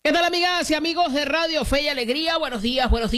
¿Qué tal, amigas y amigos de Radio Fe y Alegría? Buenos días, muy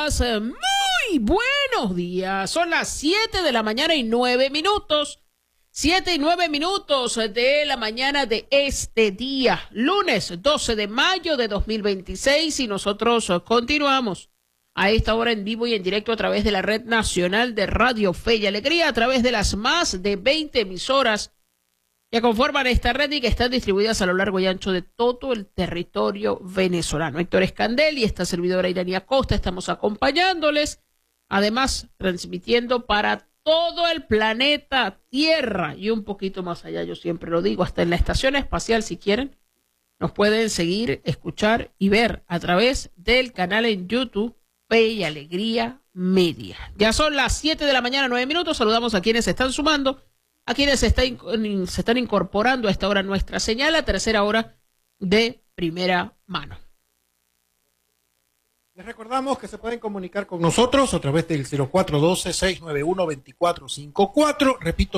buenos días. Son las 7 de la mañana y 9 minutos. 7 y 9 minutos de la mañana de este día, lunes 12 de mayo de 2026, y nosotros continuamos a esta hora en vivo y en directo a través de la Red Nacional de Radio Fe y Alegría, a través de las más de 20 emisoras que conforman esta red y que están distribuidas a lo largo y ancho de todo el territorio venezolano. Héctor Escandel y esta servidora Irania Costa estamos acompañándoles, además transmitiendo para todo el planeta Tierra y un poquito más allá, yo siempre lo digo, hasta en la estación espacial. Si quieren, nos pueden seguir, escuchar y ver a través del canal en YouTube Fe y Alegría Media. Ya son las 7 de la mañana, 9 minutos. Saludamos a quienes se están sumando, a quienes se están incorporando a esta hora nuestra señal, la tercera hora de primera mano. Les recordamos que se pueden comunicar con nosotros a través del 0412-691-2454. Repito,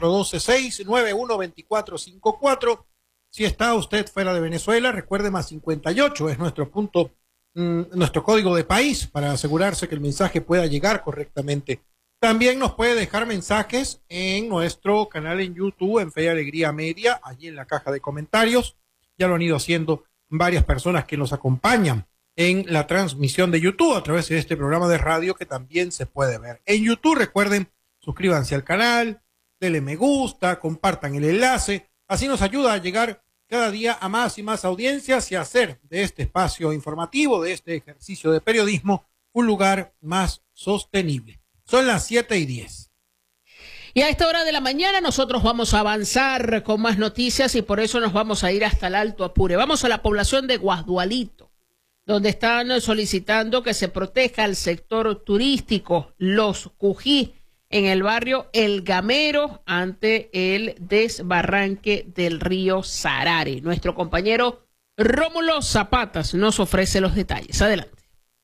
0412-691-2454. Si está usted fuera de Venezuela, recuerde +58, es nuestro código de país para asegurarse que el mensaje pueda llegar correctamente. También nos puede dejar mensajes en nuestro canal en YouTube, en Fe y Alegría Media, allí en la caja de comentarios. Ya lo han ido haciendo varias personas que nos acompañan en la transmisión de YouTube a través de este programa de radio que también se puede ver. En YouTube, recuerden, suscríbanse al canal, denle me gusta, compartan el enlace. Así nos ayuda a llegar cada día a más y más audiencias y a hacer de este espacio informativo, de este ejercicio de periodismo, un lugar más sostenible. Son las 7:10. Y a esta hora de la mañana nosotros vamos a avanzar con más noticias y por eso nos vamos a ir hasta el Alto Apure. Vamos a la población de Guasdualito, donde están solicitando que se proteja el sector turístico Los Cují en el barrio El Gamero ante el desbarranque del río Sarare. Nuestro compañero Rómulo Zapatas nos ofrece los detalles. Adelante.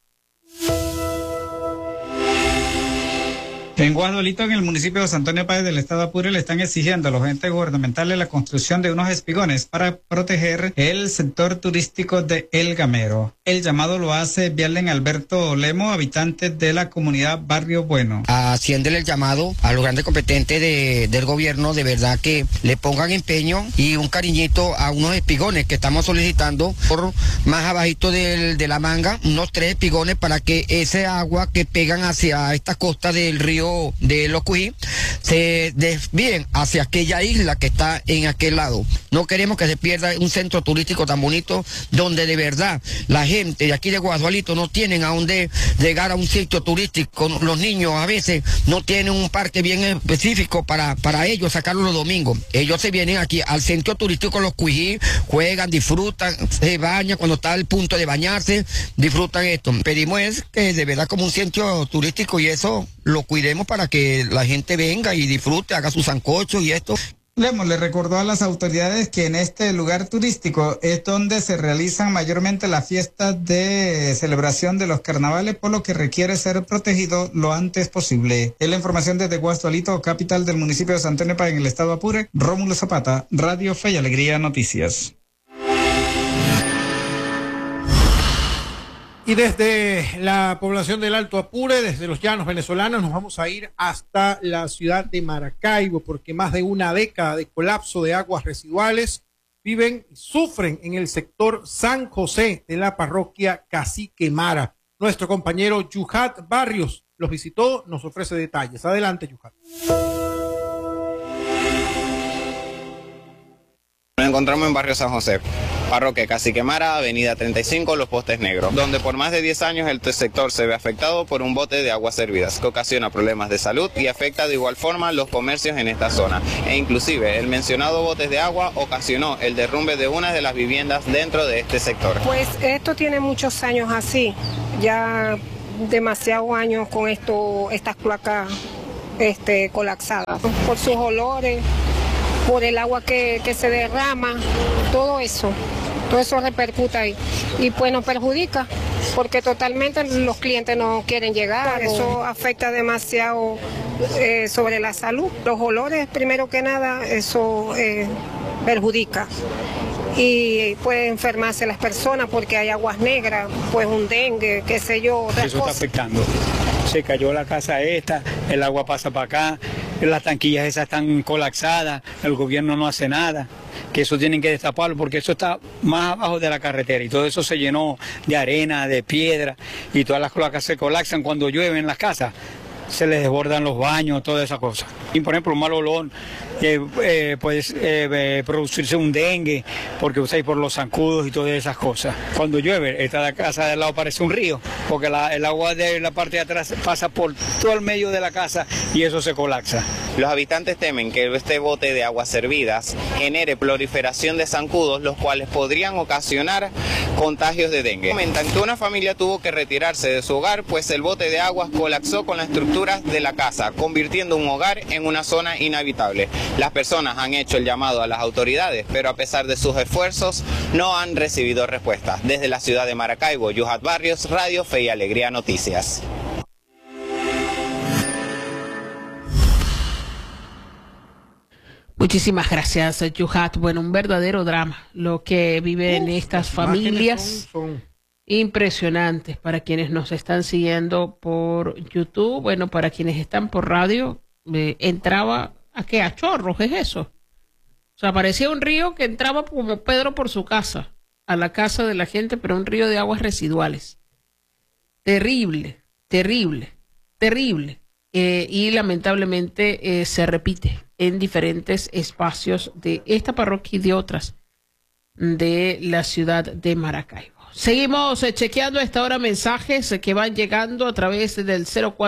En Guasdualito, en el municipio de San Antonio Páez del estado Apure, le están exigiendo a los entes gubernamentales la construcción de unos espigones para proteger el sector turístico de El Gamero. El llamado lo hace Vialen Alberto Lemo, habitante de la comunidad Barrio Bueno. Haciéndole el llamado a los grandes competentes del gobierno, de verdad que le pongan empeño y un cariñito a unos espigones que estamos solicitando por más abajito de la manga, unos 3 espigones para que ese agua que pegan hacia esta costa del río de Los Cují se desvíen hacia aquella isla que está en aquel lado. No queremos que se pierda un centro turístico tan bonito donde de verdad la gente de aquí de Guasdualito no tienen a dónde llegar a un sitio turístico. Los niños a veces no tienen un parque bien específico para ellos sacarlos los domingos. Ellos se vienen aquí al centro turístico Los Cují, juegan, disfrutan, se bañan cuando está al punto de bañarse, disfrutan esto. Pedimos es que de verdad como un centro turístico y eso lo cuidemos para que la gente venga y disfrute, haga su sancocho y esto. Lemos le recordó a las autoridades que en este lugar turístico es donde se realizan mayormente las fiestas de celebración de los carnavales, por lo que requiere ser protegido lo antes posible. Es la información desde Guasdualito, capital del municipio de San Antonio Páez en el estado Apure. Rómulo Zapata, Radio Fe y Alegría Noticias. Y desde la población del Alto Apure, desde los llanos venezolanos, nos vamos a ir hasta la ciudad de Maracaibo, porque más de una década de colapso de aguas residuales sufren en el sector San José de la parroquia Cacique Mara. Nuestro compañero Yuhat Barrios los visitó, nos ofrece detalles. Adelante, Yuhat. Nos encontramos en barrio San José, parroquia Cacique Mara, avenida 35, Los Postes Negros, donde por más de 10 años el sector se ve afectado por un bote de aguas servidas que ocasiona problemas de salud y afecta de igual forma los comercios en esta zona. E inclusive el mencionado bote de agua ocasionó el derrumbe de una de las viviendas dentro de este sector. Pues esto tiene muchos años así, ya demasiados años con estas cloacas colapsadas, por sus olores, por el agua que se derrama, todo eso repercute ahí y pues nos perjudica porque totalmente los clientes no quieren llegar, eso afecta demasiado sobre la salud. Los olores, primero que nada, eso perjudica y puede enfermarse las personas porque hay aguas negras, pues un dengue, qué sé yo, otras Eso cosas. está afectando. Se cayó la casa esta, el agua pasa para acá, las tanquillas esas están colapsadas, el gobierno no hace nada, que eso tienen que destaparlo porque eso está más abajo de la carretera y todo eso se llenó de arena, de piedra y todas las cloacas se colapsan cuando llueve en las casas. Se les desbordan los baños, toda esa cosa. Y por ejemplo, un mal olor, puede producirse un dengue, porque usáis por los zancudos y todas esas cosas. Cuando llueve, esta casa de al lado parece un río, porque el agua de la parte de atrás pasa por todo el medio de la casa y eso se colapsa. Los habitantes temen que este bote de aguas servidas genere proliferación de zancudos, los cuales podrían ocasionar contagios de dengue. Comentan que una familia tuvo que retirarse de su hogar, pues el bote de aguas colapsó con las estructuras de la casa, convirtiendo un hogar en una zona inhabitable. Las personas han hecho el llamado a las autoridades, pero a pesar de sus esfuerzos, no han recibido respuesta. Desde la ciudad de Maracaibo, Yuhat Barrios, Radio Fe y Alegría Noticias. Muchísimas gracias, Yuhat. Bueno, un verdadero drama lo que viven estas familias. Son Impresionantes para quienes nos están siguiendo por YouTube. Bueno, para quienes están por radio, entraba a qué, a chorros, es eso. O sea, parecía un río que entraba como Pedro por su casa, a la casa de la gente, pero un río de aguas residuales. Terrible, terrible, terrible. Y lamentablemente se repite en diferentes espacios de esta parroquia y de otras de la ciudad de Maracaibo. Seguimos chequeando a esta hora mensajes que van llegando a través del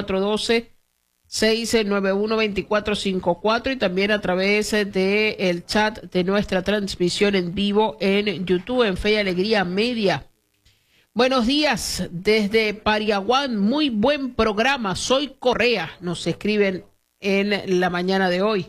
0412-691-2454 y también a través del chat de nuestra transmisión en vivo en YouTube, en Fe y Alegría Media. Buenos días desde Pariaguán, muy buen programa, soy Correa, nos escriben en la mañana de hoy.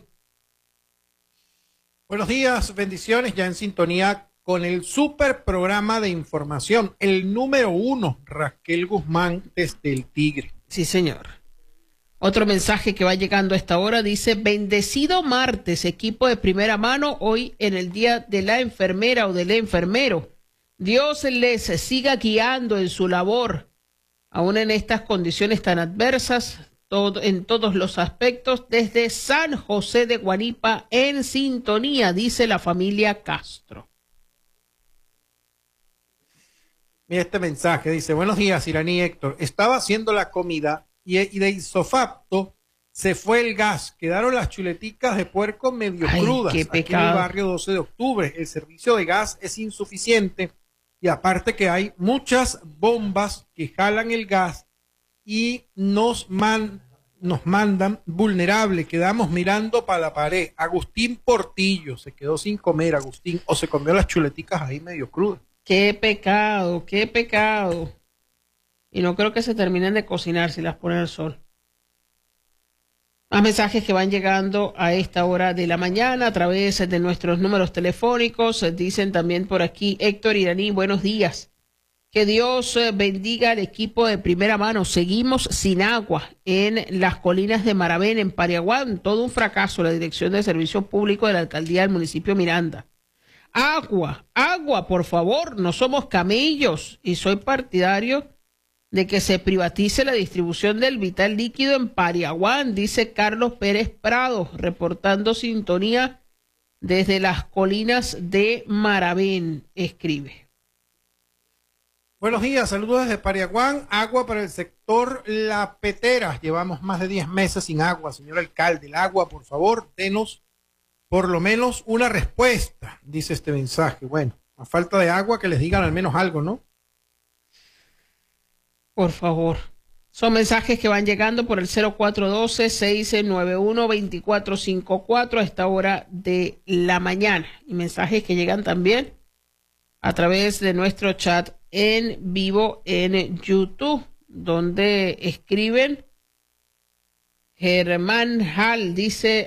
Buenos días, bendiciones, ya en sintonía con el super programa de información, el número 1, Raquel Guzmán desde el Tigre. Sí, señor. Otro mensaje que va llegando a esta hora dice, bendecido martes, equipo de primera mano, hoy en el día de la enfermera o del enfermero. Dios les siga guiando en su labor, aún en estas condiciones tan adversas, en todos los aspectos, desde San José de Guanipa en sintonía, dice la familia Castro. Mira este mensaje, dice, buenos días, Iraní Héctor, estaba haciendo la comida y de isofacto se fue el gas, quedaron las chuleticas de puerco medio crudas, qué aquí en pecado. el barrio 12 de octubre, el servicio de gas es insuficiente y aparte que hay muchas bombas que jalan el gas y nos mandan vulnerable, quedamos mirando para la pared. Agustín Portillo se quedó sin comer, Agustín, o se comió las chuleticas ahí medio crudas. Qué pecado, qué pecado. Y no creo que se terminen de cocinar si las ponen al sol. Más mensajes que van llegando a esta hora de la mañana a través de nuestros números telefónicos. Dicen también por aquí, Héctor Iraní, buenos días. Que Dios bendiga al equipo de primera mano. Seguimos sin agua en las colinas de Maravén, en Pariaguán. Todo un fracaso la Dirección de Servicio Público de la Alcaldía del municipio Miranda. Agua, agua, por favor. No somos camellos y soy partidario de que se privatice la distribución del vital líquido en Pariaguán, dice Carlos Pérez Prado, reportando sintonía desde las colinas de Maravén, escribe. Buenos días, saludos desde Pariaguán, agua para el sector La Petera. Llevamos más de 10 meses sin agua, señor alcalde. El agua, por favor, denos por lo menos una respuesta, dice este mensaje. Bueno, a falta de agua que les digan al menos algo, ¿no? Por favor. Son mensajes que van llegando por el 0412-691-2454 a esta hora de la mañana. Y mensajes que llegan también a través de nuestro chat en vivo en YouTube, donde escriben Germán Hall, dice